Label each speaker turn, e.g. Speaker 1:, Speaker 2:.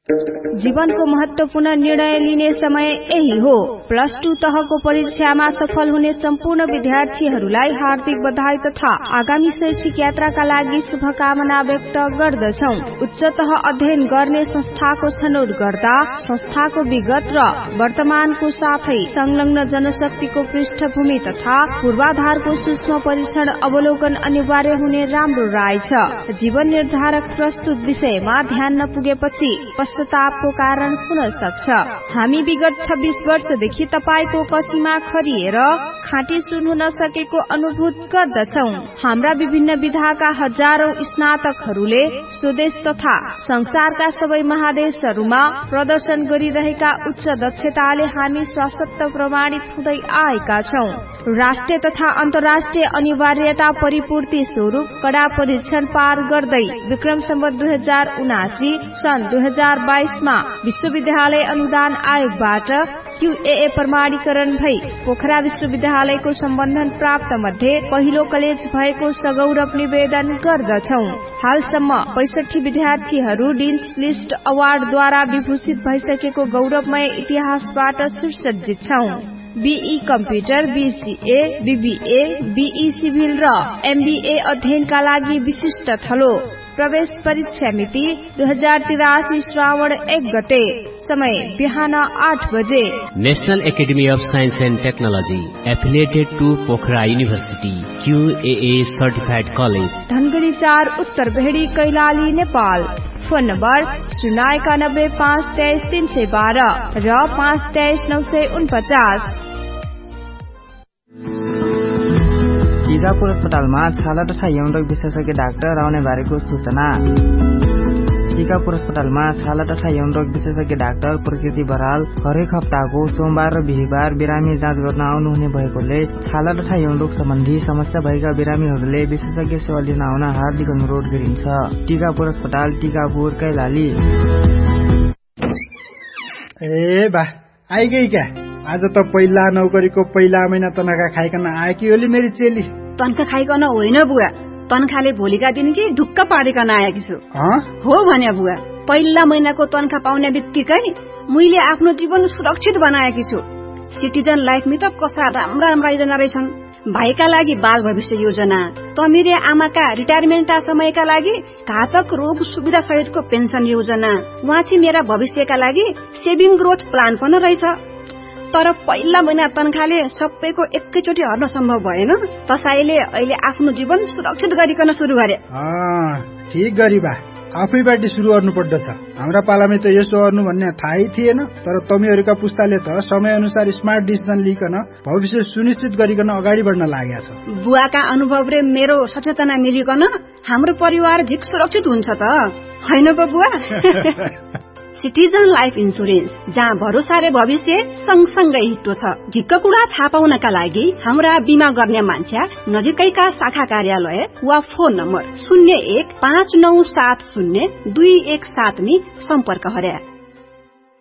Speaker 1: जीवनको महत्वपूर्ण निर्णय लिने समय यही हो। +2 तहको परीक्षामा सफल हुने सम्पूर्ण विद्यार्थीहरूलाई हार्दिक बधाई तथा आगामी शैक्षिक यात्राका लागि शुभकामना व्यक्त गर्दछौं। उच्च तह अध्ययन गर्ने संस्थाको छनौट गर्दा संस्थाको विगत र वर्तमानको साथै संलग्न जनशक्तिको पृष्ठभूमि तथा पूर्वाधारको सूक्ष्म परीक्षण अवलोकन अनिवार्य हुने राम्रो राय छ। जीवन निर्धारक प्रस्तुत विषयमा ध्यान नपुगेपछि पश्चातापको कारण हुन सक्छ। हामी विगत 26 वर्षदेखि तपाईको कसीमा खरिएर खाँटी सुन हुन सकेको अनुभूत गर्दछौं। हाम्रा विभिन्न विधाका हजारौं स्नातकहरूले स्वदेश तथा संसारका सबै महादेशहरूमा प्रदर्शन गरिरहेका उच्च दक्षताले हामी स्वायत्त प्रमाणित हुँदै आएका छौं। राष्ट्रिय तथा अन्तर्राष्ट्रिय अनिवार्यता परिपूर्ति स्वरूप कड़ा परीक्षण पार गर्दै विक्रम सम्वत 2079 सन् 2022 मा विश्वविद्यालय अनुदान आयोगबाट QAA प्रमाणीकरण भई पोखरा विश्वविद्यालयको सम्बन्धन प्राप्त मध्ये पहिलो कलेज भएको सगौरव निवेदन गर्दछौं। हालसम्म 65 विद्यार्थीहरू डिन्स लिस्ट अवार्डद्वारा विभूषित भइसकेको गौरवमय इतिहासबाट सुसज्जित छौं। BE computer, BCA, BBA, BE civil र MBA अध्ययनका लागि विशिष्ट थलो। प्रवेश परीक्षा मिति 2083 श्रावण 1 गते। समय बिहान 8 बजे।
Speaker 2: National academy of science and technology affiliated to Pokhara university QAA certified college
Speaker 1: Dhangadhi 4 उत्तर भेड़ी कैलाली नेपाल। फोन नम्बर 091 523 312 र 523 949।
Speaker 3: टिकापुर अस्पतालमा छाला तथा यौन रोग विशेषज्ञ डाक्टर आउने बारेको सूचना। टिकापुर अस्पतालमा छाला तथा यौन रोग विशेषज्ञ डाक्टर प्रकृति बराल हरेक हप्ताको सोमबार र बिहीबार बिरामी जाँच गर्न आउनुहुने भएकोले छाला तथा यौन रोग सम्बन्धी समस्या भएका बिरामीहरूले विशेषज्ञ सेवा लिन आउन हार्दिक अनुरोध गरिन्छ। टिकापुर अस्पताल, टिकापुर, कैलाली।
Speaker 4: ए बा आइगई क्या? आज त पहिला नौकरीको पहिला महिना तनखा खाइकन आएकी होली मेरी चेली।
Speaker 5: तनखा खाइकन होइन बुवा, तनखाले भोलिका दिन कि ढुक्क पारिकन आएकी छु। हो भने बुवा, पहिला महिनाको तनखा पाउने बित्तिकै मैले आफ्नो जीवन सुरक्षित बनाएकी छु। सिटिजन लाइफ मित कसा राम्रा राम्रा योजना रहेछन्। भाइका लागि बाल भविष्य योजना, तमिरे आमाका रिटायरमेन्टका समयका लागि घातक रोग सुविधा सहितको पेन्सन योजना, वाँची मेरा भविष्यका लागि सेभिङ ग्रोथ प्लान पनि रहेछ। तर पहिला महिना तनखाले सबैको एकैचोटि हर्न सम्भव भएन। त्यसैले अहिले आफ्नो जीवन सुरक्षित गरिकन सुरु गरे।
Speaker 4: ठीक गरी बा, आफैबाट सुरु गर्नु पर्दछ। हाम्रा पालामै त यसो गर्नु भन्ने थाहै थिएन। तर तमीहरूका पुस्ताले त समय अनुसार स्मार्ट डिसिजन लिइकन भविष्य सुनिश्चित गरिकन अगाडि बढ्न लागेको छ।
Speaker 5: बुवाका अनुभव र मेरो सचेतना मिलिकन हाम्रो परिवार झिक सुरक्षित हुन्छ त हैन पो बुवा? सिटिजन लाइफ इन्सुरेन्स, जहाँ भरोसा र भविष्य सँगसँगै हिट्टो छ। झिक्क कुरा थाहा पाउनका लागि हाम्रा बिमा गर्ने मान्छे नजिकैका शाखा कार्यालय वा फोन नम्बर 01 5970 217 में सम्पर्क गरे।